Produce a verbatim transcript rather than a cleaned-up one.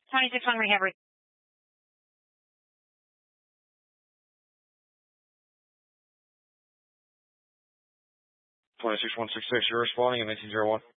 twenty-six one rehab. twenty-six one six six, you're responding in nineteen zero one.